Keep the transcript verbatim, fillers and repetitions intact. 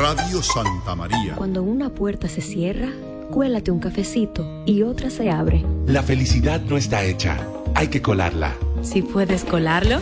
Radio Santa María. Cuando una puerta se cierra, cuélate un cafecito y otra se abre. La felicidad no está hecha, hay que colarla. Si puedes colarlo,